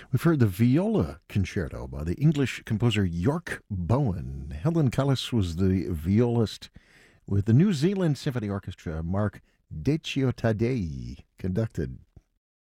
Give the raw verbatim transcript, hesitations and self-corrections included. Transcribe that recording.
We've heard the Viola Concerto by the English composer York Bowen. Helen Cullis was the violist with the New Zealand Symphony Orchestra. Mark Deccio Taddei conducted.